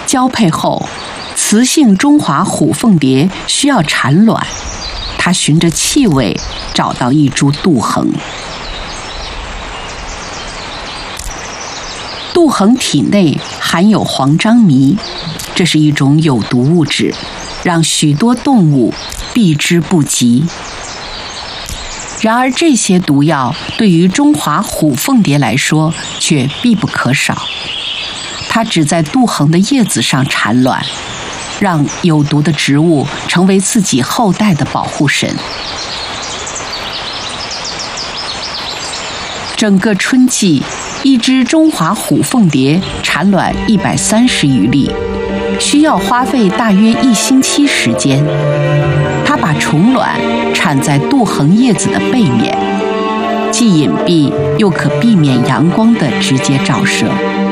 交配后，雌性中华虎凤蝶需要产卵，它循着气味找到一株杜衡。杜衡体内含有黄樟醚，这是一种有毒物质，让许多动物避之不及。然而，这些毒药对于中华虎凤蝶来说却必不可少。它只在杜衡的叶子上产卵，让有毒的植物成为自己后代的保护神。整个春季，一只中华虎凤蝶产卵130余粒，需要花费大约1星期时间。它把虫卵产在杜衡叶子的背面，既隐蔽又可避免阳光的直接照射。